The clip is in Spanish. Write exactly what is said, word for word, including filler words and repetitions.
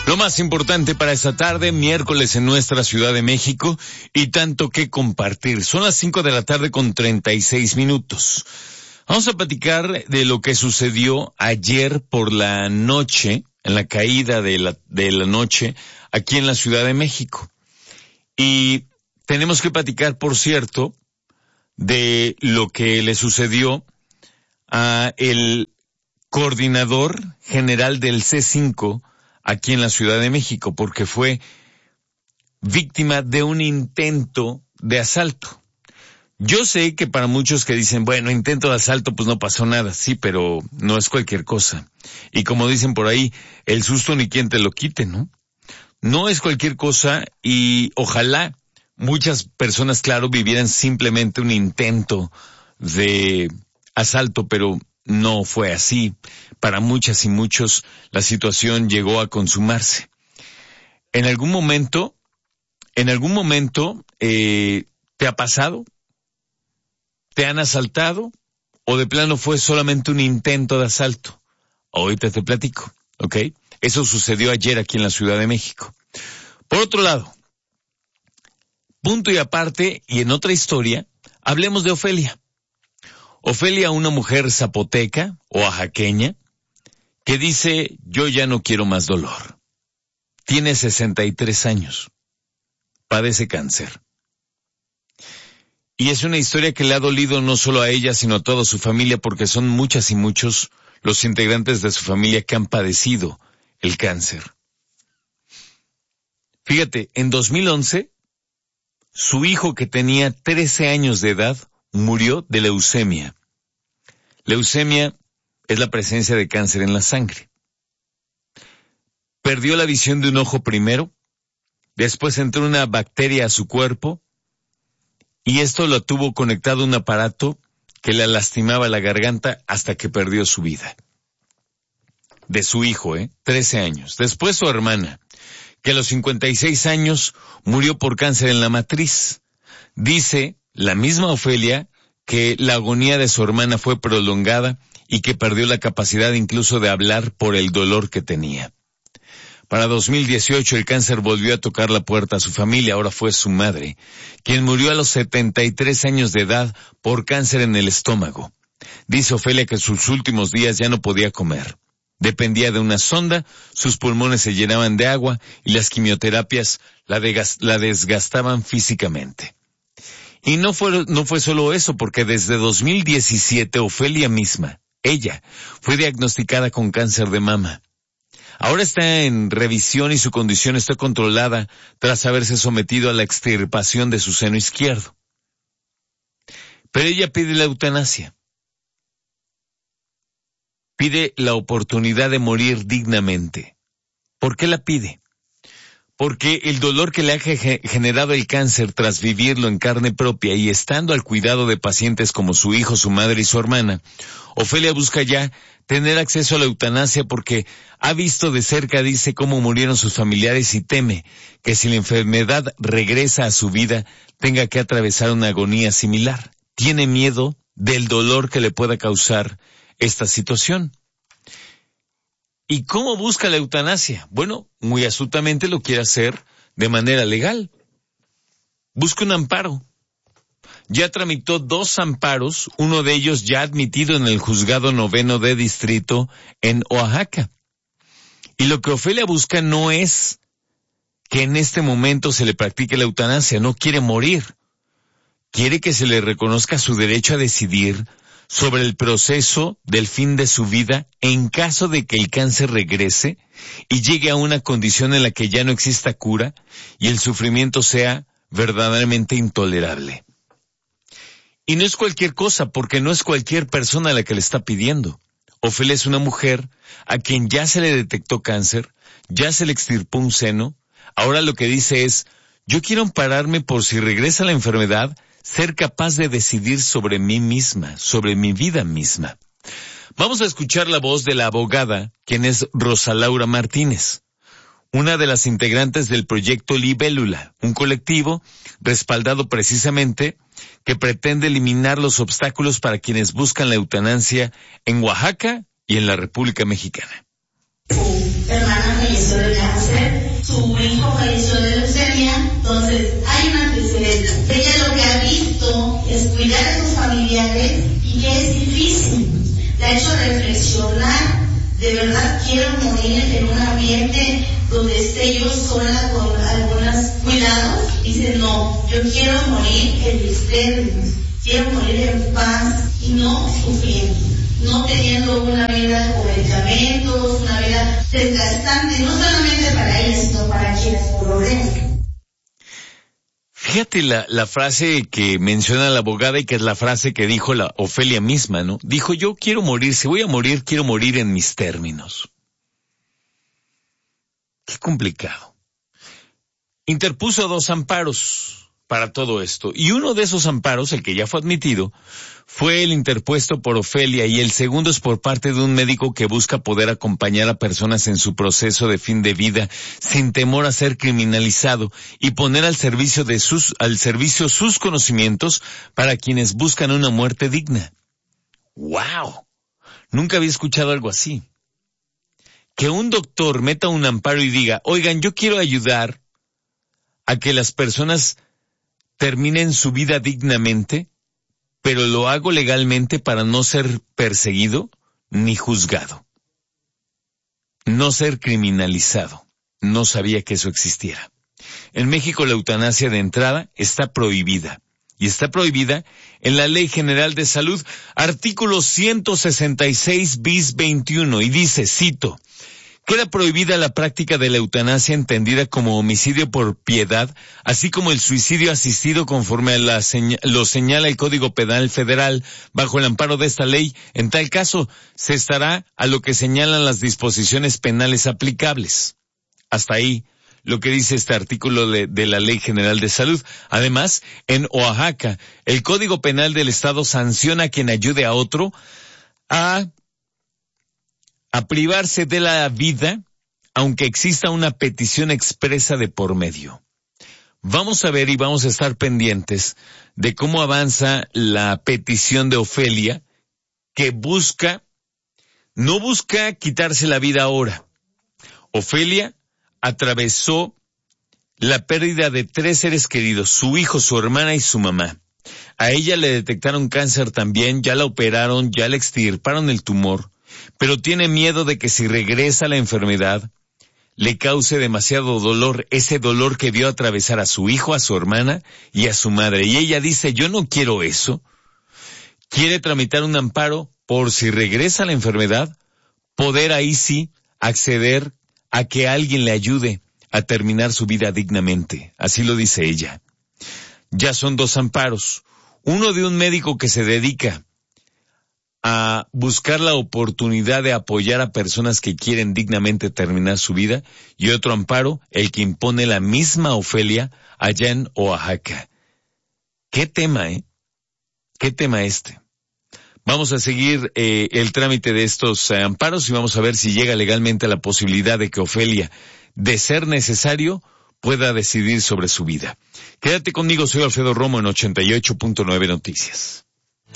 Lo más importante para esta tarde, miércoles en nuestra Ciudad de México, y tanto que compartir. Son las cinco de la tarde con treinta y seis minutos. Vamos a platicar de lo que sucedió ayer por la noche, en la caída de la, de la noche, aquí en la Ciudad de México. Y tenemos que platicar, por cierto, de lo que le sucedió a el coordinador general del C cinco aquí en la Ciudad de México, porque fue víctima de un intento de asalto. Yo sé que para muchos que dicen, bueno, intento de asalto, pues no pasó nada. Sí, pero no es cualquier cosa. Y como dicen por ahí, el susto ni quien te lo quite, ¿no? No es cualquier cosa y ojalá muchas personas, claro, vivieran simplemente un intento de asalto, pero no fue así. Para muchas y muchos la situación llegó a consumarse. En algún momento, en algún momento, eh, ¿te ha pasado? ¿Te han asaltado? ¿O de plano fue solamente un intento de asalto? Ahorita te platico, ¿ok? Eso sucedió ayer aquí en la Ciudad de México. Por otro lado, punto y aparte, y en otra historia, hablemos de Ofelia. Ofelia, una mujer zapoteca, oaxaqueña, que dice, yo ya no quiero más dolor. Tiene sesenta y tres años. Padece cáncer. Y es una historia que le ha dolido no solo a ella, sino a toda su familia, porque son muchas y muchos los integrantes de su familia que han padecido el cáncer. Fíjate, en dos mil once, su hijo, que tenía trece años de edad, murió de leucemia. Leucemia es la presencia de cáncer en la sangre. Perdió la visión de un ojo primero, después entró una bacteria a su cuerpo, y esto lo tuvo conectado a un aparato que le lastimaba la garganta hasta que perdió su vida. De su hijo, ¿eh? trece años. Después su hermana, que a los cincuenta y seis años murió por cáncer en la matriz. Dice la misma Ofelia que la agonía de su hermana fue prolongada y que perdió la capacidad incluso de hablar por el dolor que tenía. Para dos mil dieciocho el cáncer volvió a tocar la puerta a su familia. Ahora fue su madre, quien murió a los setenta y tres años de edad por cáncer en el estómago. Dice Ofelia que sus últimos días ya no podía comer. Dependía de una sonda, sus pulmones se llenaban de agua y las quimioterapias la, degas, la desgastaban físicamente. Y no fue, no fue solo eso, porque desde dos mil diecisiete Ofelia misma, ella, fue diagnosticada con cáncer de mama. Ahora está en revisión y su condición está controlada tras haberse sometido a la extirpación de su seno izquierdo. Pero ella pide la eutanasia. Pide la oportunidad de morir dignamente. ¿Por qué la pide? Porque el dolor que le ha generado el cáncer tras vivirlo en carne propia y estando al cuidado de pacientes como su hijo, su madre y su hermana, Ofelia busca ya tener acceso a la eutanasia porque ha visto de cerca, dice, cómo murieron sus familiares y teme que si la enfermedad regresa a su vida tenga que atravesar una agonía similar. Tiene miedo del dolor que le pueda causar esta situación. ¿Y cómo busca la eutanasia? Bueno, muy astutamente lo quiere hacer de manera legal. Busca un amparo. Ya tramitó dos amparos, uno de ellos ya admitido en el juzgado noveno de distrito en Oaxaca. Y lo que Ofelia busca no es que en este momento se le practique la eutanasia, no quiere morir. Quiere que se le reconozca su derecho a decidir sobre el proceso del fin de su vida en caso de que el cáncer regrese y llegue a una condición en la que ya no exista cura y el sufrimiento sea verdaderamente intolerable. Y no es cualquier cosa, porque no es cualquier persona a la que le está pidiendo. Ofelia es una mujer a quien ya se le detectó cáncer, ya se le extirpó un seno. Ahora lo que dice es, yo quiero ampararme por si regresa la enfermedad, ser capaz de decidir sobre mí misma, sobre mi vida misma. Vamos a escuchar la voz de la abogada, quien es Rosa Laura Martínez, una de las integrantes del proyecto Libélula, un colectivo respaldado precisamente que pretende eliminar los obstáculos para quienes buscan la eutanasia en Oaxaca y en la República Mexicana. Su hermana falleció de cáncer su hijo falleció de leucemia, entonces hay un antecedente. Ella lo que ha visto es cuidar a sus familiares y que es difícil. Le ha hecho reflexionar, de verdad quiero morir en un ambiente donde esté yo sola con algunos cuidados. Dice, no, yo quiero morir en mis términos, quiero morir en paz y no sufriendo, no teniendo una vida con medicamentos, una vida desgastante, no solamente para ella, sino para quienes lo rodean. Fíjate la, la frase que menciona la abogada y que es la frase que dijo la Ofelia misma, ¿no? Dijo, yo quiero morir, si voy a morir, quiero morir en mis términos. Qué complicado. Interpuso dos amparos para todo esto, y uno de esos amparos, el que ya fue admitido, fue el interpuesto por Ofelia, y el segundo es por parte de un médico que busca poder acompañar a personas en su proceso de fin de vida sin temor a ser criminalizado y poner al servicio de sus, al servicio sus conocimientos para quienes buscan una muerte digna. ¡Wow! Nunca había escuchado algo así. Que un doctor meta un amparo y diga, oigan, yo quiero ayudar a que las personas terminen su vida dignamente, pero lo hago legalmente para no ser perseguido ni juzgado. No ser criminalizado. No sabía que eso existiera. En México la eutanasia de entrada está prohibida. Y está prohibida en la Ley General de Salud, artículo ciento sesenta y seis bis veintiuno, y dice, cito, queda prohibida la práctica de la eutanasia entendida como homicidio por piedad, así como el suicidio asistido conforme a la seña, lo señala el Código Penal Federal. Bajo el amparo de esta ley, en tal caso, se estará a lo que señalan las disposiciones penales aplicables. Hasta ahí lo que dice este artículo de, de la Ley General de Salud. Además, en Oaxaca, el Código Penal del Estado sanciona a quien ayude a otro a a privarse de la vida, aunque exista una petición expresa de por medio. Vamos a ver y vamos a estar pendientes de cómo avanza la petición de Ofelia, que busca, no busca quitarse la vida ahora. Ofelia atravesó la pérdida de tres seres queridos, su hijo, su hermana y su mamá. A ella le detectaron cáncer también, ya la operaron, ya le extirparon el tumor, pero tiene miedo de que si regresa la enfermedad, le cause demasiado dolor, ese dolor que vio atravesar a su hijo, a su hermana y a su madre. Y ella dice, yo no quiero eso. Quiere tramitar un amparo por si regresa la enfermedad, poder ahí sí acceder a que alguien le ayude a terminar su vida dignamente. Así lo dice ella. Ya son dos amparos. Uno de un médico que se dedica a buscar la oportunidad de apoyar a personas que quieren dignamente terminar su vida, y otro amparo, el que impone la misma Ofelia allá en Oaxaca. ¿Qué tema, eh? ¿Qué tema este? Vamos a seguir eh, el trámite de estos eh, amparos y vamos a ver si llega legalmente la posibilidad de que Ofelia, de ser necesario, pueda decidir sobre su vida. Quédate conmigo, soy Alfredo Romo en ochenta y ocho punto nueve Noticias.